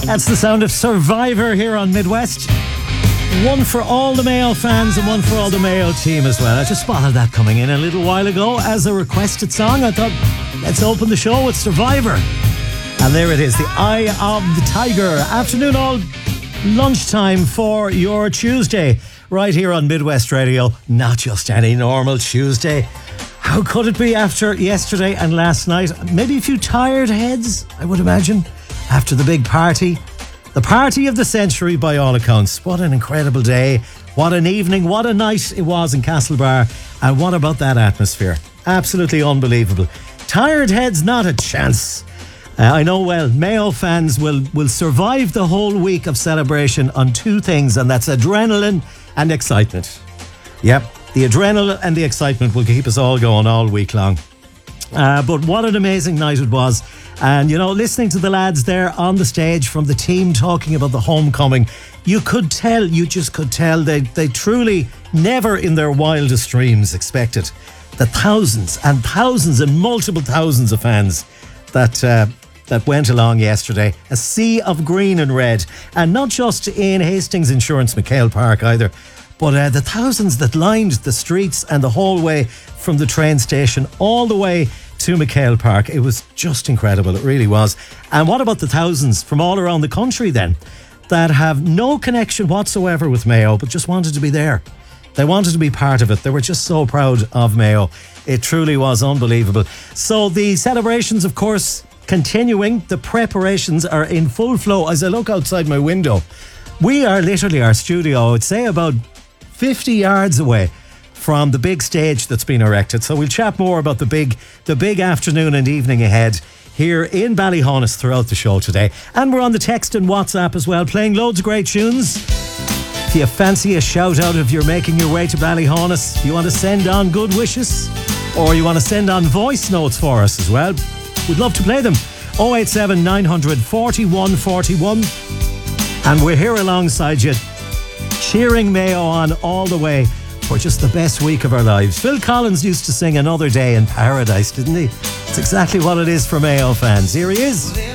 That's the sound of Survivor here on Midwest. One for all the Mayo fans and one for all the Mayo team as well. I just spotted that coming in a little while ago as a requested song. I thought, let's open the show with Survivor. And there it is, the Eye of the Tiger. Afternoon, all lunchtime for your Tuesday. Right here on Midwest Radio. Not just any normal Tuesday. How could it be after yesterday and last night? Maybe a few tired heads, I would imagine, after the big party. The party of the century by all accounts. What an incredible day. What an evening. What a night it was in Castlebar. And what about that atmosphere? Absolutely unbelievable. Tired heads, not a chance. I know well, Mayo fans will survive the whole week of celebration on two things, and that's adrenaline and excitement. Yep, the adrenaline and the excitement will keep us all going all week long. But what an amazing night it was. And, you know, listening to the lads there on the stage from the team talking about the homecoming, you just could tell they truly never in their wildest dreams expected the thousands and thousands and multiple thousands of fans that went along yesterday. A sea of green and red. And not just in Hastings Insurance McHale Park either, but the thousands that lined the streets and the hallway from the train station all the way to McHale Park. It was just incredible, it really was. And what about the thousands from all around the country then that have no connection whatsoever with Mayo but just wanted to be there? They wanted to be part of it. They were just so proud of Mayo. It truly was unbelievable. So the celebrations, of course, continuing. The preparations are in full flow. As I look outside my window, we are literally, our studio, I would say about 50 yards away from the big stage that's been erected. So we'll chat more about the big afternoon and evening ahead here in Ballyhonus throughout the show today. And we're on the text and WhatsApp as well, playing loads of great tunes. If you fancy a shout out if you're making your way to Ballyhonus, you want to send on good wishes, or you want to send on voice notes for us as well, we'd love to play them. 087 900 41 41. And we're here alongside you, cheering Mayo on all the way for just the best week of our lives. Phil Collins used to sing Another Day in Paradise, didn't he? It's exactly what it is for Mayo fans. Here he is.